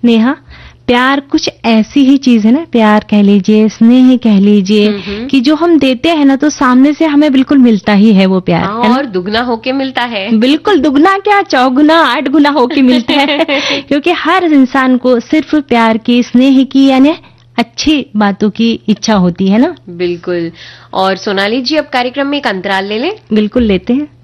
नेहा, प्यार कुछ ऐसी ही चीज है ना, प्यार कह लीजिए, स्नेह कह लीजिए, कि जो हम देते हैं ना तो सामने से हमें बिल्कुल मिलता ही है वो प्यार, है ना? और दुगना होके मिलता है। बिल्कुल, दुगना क्या, चौगुना 8 गुना होके मिलता है। क्योंकि हर इंसान को सिर्फ प्यार की, स्नेह की, यानी अच्छी बातों की इच्छा होती है ना। बिल्कुल। और सोनाली जी, अब कार्यक्रम में एक अंतराल ले लें? बिल्कुल लेते हैं।